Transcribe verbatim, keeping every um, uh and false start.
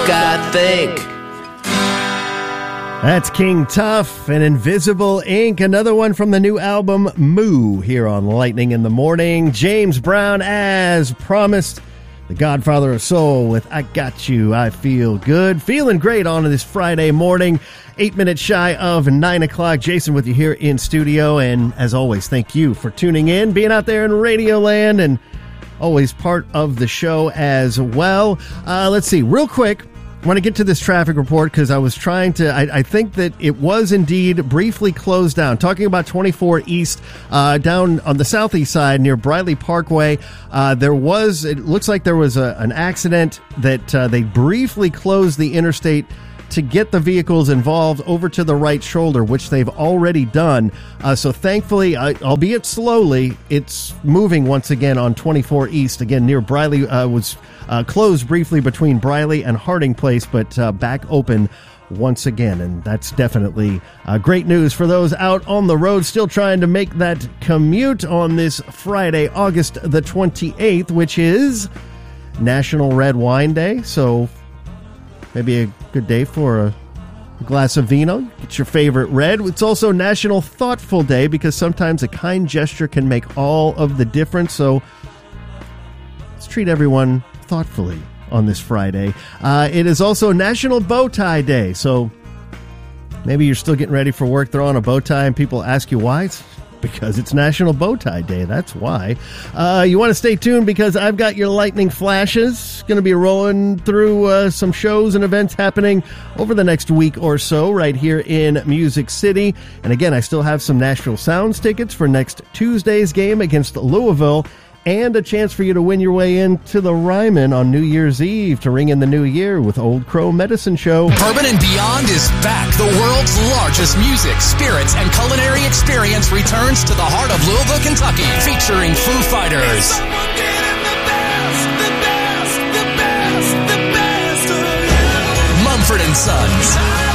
I think. That's King Tuff and Invisible Ink, another one from the new album Moo here on Lightning in the Morning. James Brown, as promised, the Godfather of Soul with I Got You, I Feel Good. Feeling great on this Friday morning, eight minutes shy of nine o'clock. Jason with you here in studio, and as always, thank you for tuning in, being out there in Radio Land, and always part of the show as well. Uh, let's see, real quick. I want to get to this traffic report because I was trying to, I, I think that it was indeed briefly closed down. Talking about twenty-four East, uh, down on the southeast side near Briley Parkway, uh, there was, it looks like there was a, an accident that uh, they briefly closed the interstate to get the vehicles involved over to the right shoulder, which they've already done. Uh, so thankfully, uh, albeit slowly, it's moving once again on twenty-four East. Again, near Briley, uh, was uh, closed briefly between Briley and Harding Place, but uh, back open once again. And that's definitely uh, great news for those out on the road still trying to make that commute on this Friday, August the twenty-eighth, which is National Red Wine Day. So maybe a good day for a glass of vino. Get your favorite red. It's also National Thoughtful Day because sometimes a kind gesture can make all of the difference. So let's treat everyone thoughtfully on this Friday. Uh, it is also National Bow Tie Day. So maybe you're still getting ready for work, throw on a bow tie, and people ask you why. It's because it's National Bow Tie Day. That's why. Uh, you want to stay tuned because I've got your lightning flashes. Going to be rolling through uh, some shows and events happening over the next week or so right here in Music City. And again, I still have some Nashville Sounds tickets for next Tuesday's game against Louisville, and a chance for you to win your way into the Ryman on New Year's Eve to ring in the new year with Old Crow Medicine Show. Bourbon and Beyond is back. The world's largest music, spirits, and culinary experience returns to the heart of Louisville, Kentucky, featuring Foo Fighters,